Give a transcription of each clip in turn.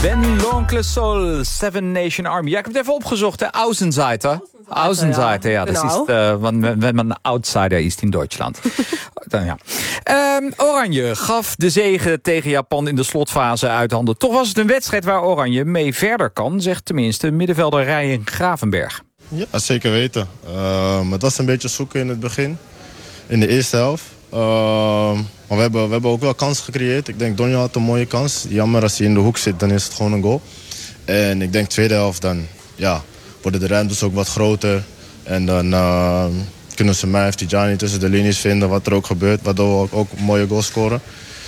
Ben l'Oncle Sol, Seven Nation Army. Ja, ik heb het even opgezocht, hè. Außenseiter, ja. Dat is wenn man outsider is in Duitsland. Dan, ja. Oranje gaf de zege tegen Japan in de slotfase uit handen. Toch was het een wedstrijd waar Oranje mee verder kan, zegt tenminste middenvelder Ryan Gravenberg. Ja, zeker weten. Het was een beetje zoeken in het begin, in de eerste helft. Maar we hebben ook wel kansen gecreëerd. Ik denk Donja had een mooie kans. Jammer als hij in de hoek zit, dan is het gewoon een goal. En ik denk tweede helft, dan worden de ruimtes ook wat groter. En dan kunnen ze mij of Tijani tussen de linies vinden, wat er ook gebeurt. Waardoor we ook mooie goals scoren.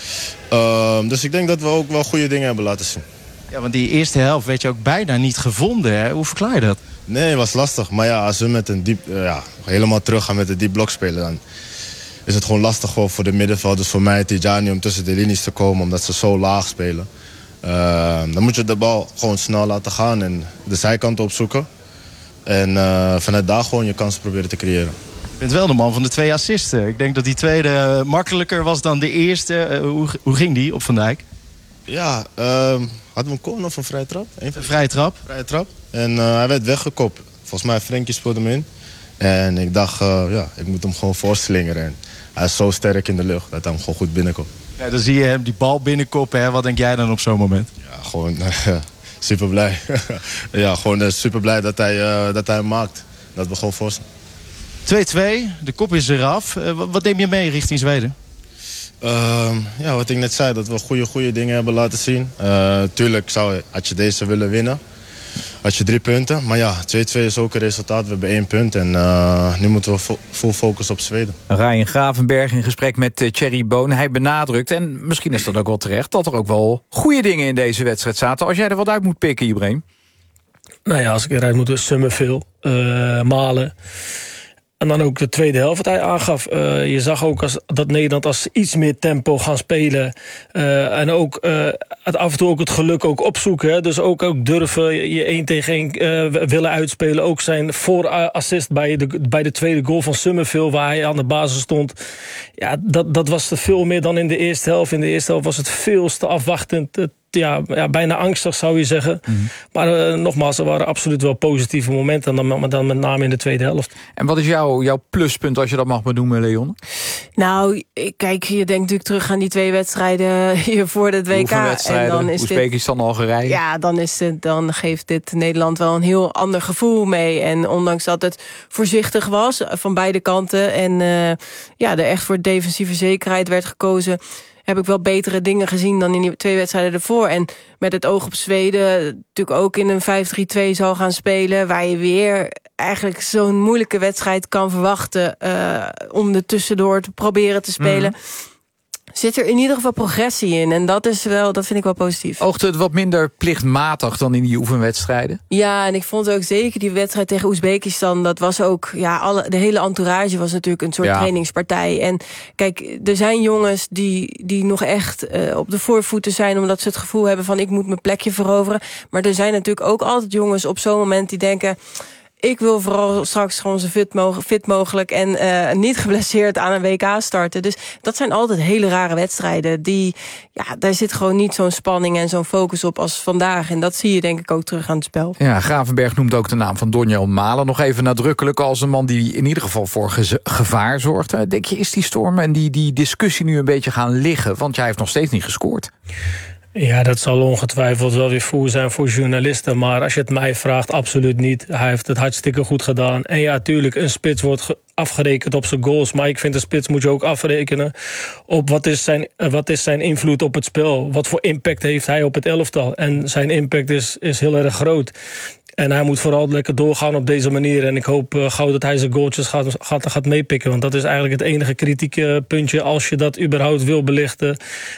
Dus ik denk dat we ook wel goede dingen hebben laten zien. Ja, want die eerste helft werd je ook bijna niet gevonden, hè? Hoe verklaar je dat? Nee, het was lastig. Maar ja, als we met een diep, helemaal terug gaan met een diep blok spelen, dan is het gewoon lastig voor de middenvelders, voor mij, Tijani, om tussen de linies te komen, omdat ze zo laag spelen. Dan moet je de bal gewoon snel laten gaan en de zijkant opzoeken. En vanuit daar gewoon je kansen proberen te creëren. Je bent wel de man van de 2 assisten. Ik denk dat die tweede makkelijker was dan de eerste. Hoe ging die op Van Dijk? Ja, hadden we een corner of een vrije trap? Een vrije trap. Vrije trap. En hij werd weggekopt. Volgens mij Frenkie speelde hem in. En ik dacht, ik moet hem gewoon voorslingeren. En hij is zo sterk in de lucht dat hij hem gewoon goed binnenkomt. Ja, dan zie je hem die bal binnenkoppen. Hè? Wat denk jij dan op zo'n moment? Ja, gewoon super blij. Ja, gewoon super blij dat hij hem maakt. Dat we gewoon voor zijn. 2-2, de kop is eraf. Wat neem je mee richting Zweden? Wat ik net zei, dat we goede dingen hebben laten zien. Tuurlijk had je deze willen winnen. Had je 3 punten. Maar ja, 2-2 is ook een resultaat. We hebben 1 punt en nu moeten we full focus op Zweden. Ryan Gravenberg in gesprek met Thierry Boon. Hij benadrukt, en misschien is dat ook wel terecht, dat er ook wel goede dingen in deze wedstrijd zaten. Als jij er wat uit moet pikken, Ibrahim. Nou ja, als ik eruit moet, dus Summerville, Malen. En dan ook de tweede helft wat hij aangaf. Je zag ook dat Nederland als iets meer tempo gaan spelen. En ook af en toe ook het geluk ook opzoeken. Hè. Dus ook durven je 1 tegen 1 willen uitspelen. Ook zijn voorassist bij de tweede goal van Summerville, waar hij aan de basis stond. Ja, dat was veel meer dan in de eerste helft. In de eerste helft was het veel te afwachtend. Bijna angstig zou je zeggen. Mm-hmm. Maar nogmaals, er waren absoluut wel positieve momenten. Dan met name in de tweede helft. En wat is jouw pluspunt, als je dat mag benoemen, Leon? Nou, kijk, je denkt natuurlijk terug aan die 2 wedstrijden hier voor het WK. En dan is Oezbekistan, Algerije. Ja, dan geeft dit Nederland wel een heel ander gevoel mee. En ondanks dat het voorzichtig was van beide kanten en er echt voor defensieve zekerheid werd gekozen, heb ik wel betere dingen gezien dan in die 2 wedstrijden ervoor. En met het oog op Zweden natuurlijk ook in een 5-3-2 zal gaan spelen, waar je weer eigenlijk zo'n moeilijke wedstrijd kan verwachten om er tussendoor te proberen te spelen. Zit er in ieder geval progressie in. En dat vind ik wel positief. Oogt het wat minder plichtmatig dan in die oefenwedstrijden? Ja, en ik vond ook zeker die wedstrijd tegen Oezbekistan, dat was ook, de hele entourage was natuurlijk een soort trainingspartij. En kijk, er zijn jongens die nog echt op de voorvoeten zijn, omdat ze het gevoel hebben van ik moet mijn plekje veroveren. Maar er zijn natuurlijk ook altijd jongens op zo'n moment die denken, ik wil vooral straks gewoon zo fit mogelijk en niet geblesseerd aan een WK starten. Dus dat zijn altijd hele rare wedstrijden. Daar zit gewoon niet zo'n spanning en zo'n focus op als vandaag. En dat zie je denk ik ook terug aan het spel. Ja, Gravenberg noemt ook de naam van Donjel Malen nog even nadrukkelijk als een man die in ieder geval voor gevaar zorgt. Denk je, is die storm en die discussie nu een beetje gaan liggen? Want hij heeft nog steeds niet gescoord. Ja, dat zal ongetwijfeld wel weer voer zijn voor journalisten. Maar als je het mij vraagt, absoluut niet. Hij heeft het hartstikke goed gedaan. En ja, tuurlijk, een spits wordt afgerekend op zijn goals. Maar ik vind de spits moet je ook afrekenen op wat is zijn invloed op het spel. Wat voor impact heeft hij op het elftal. En zijn impact is heel erg groot. En hij moet vooral lekker doorgaan op deze manier. En ik hoop gauw dat hij zijn goaltjes gaat meepikken. Want dat is eigenlijk het enige kritieke puntje, als je dat überhaupt wil belichten,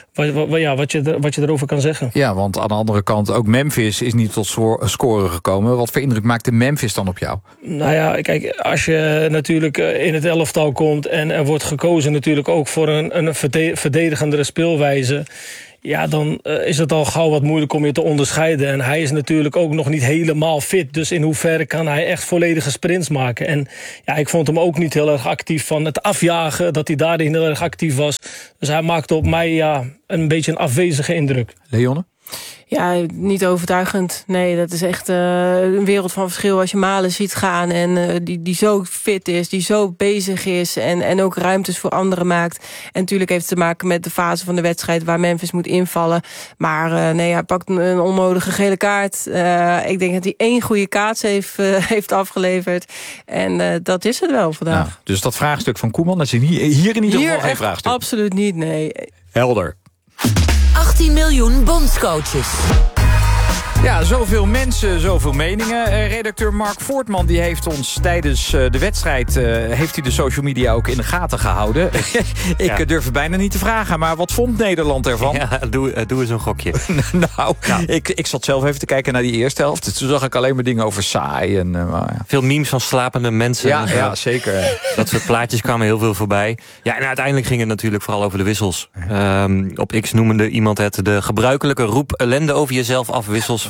wat je erover kan zeggen. Ja, want aan de andere kant ook Memphis is niet tot scoren gekomen. Wat voor indruk maakte Memphis dan op jou? Nou ja, kijk, als je natuurlijk in het elftal komt en er wordt gekozen natuurlijk ook voor een verdedigendere speelwijze, ja, dan is het al gauw wat moeilijk om je te onderscheiden. En hij is natuurlijk ook nog niet helemaal fit. Dus in hoeverre kan hij echt volledige sprints maken? En ja, ik vond hem ook niet heel erg actief van het afjagen, dat hij daarin heel erg actief was. Dus hij maakte op mij een beetje een afwezige indruk. Leonne? Ja, niet overtuigend. Nee, dat is echt een wereld van verschil als je Malen ziet gaan. En die zo fit is, die zo bezig is. En ook ruimtes voor anderen maakt. En natuurlijk heeft het te maken met de fase van de wedstrijd waar Memphis moet invallen. Maar hij pakt een onnodige gele kaart. Ik denk dat hij 1 goede kaats heeft afgeleverd. En dat is het wel vandaag. Nou, dus dat vraagstuk van Koeman, dat is hier in ieder geval geen vraagstuk. Absoluut niet, nee. Helder. 18 miljoen bondscoaches. Ja, zoveel mensen, zoveel meningen. Redacteur Mark Voortman die heeft ons tijdens de wedstrijd... heeft hij de social media ook in de gaten gehouden. Ik durf het bijna niet te vragen, maar wat vond Nederland ervan? Ja, doe eens een gokje. Nou. Ik zat zelf even te kijken naar die eerste helft. Toen zag ik alleen maar dingen over saai. Veel memes van slapende mensen. Ja, zeker. Dat soort plaatjes kwamen heel veel voorbij. Ja, en uiteindelijk ging het natuurlijk vooral over de wissels. Op X noemde iemand het de gebruikelijke roep ellende over jezelf af wissels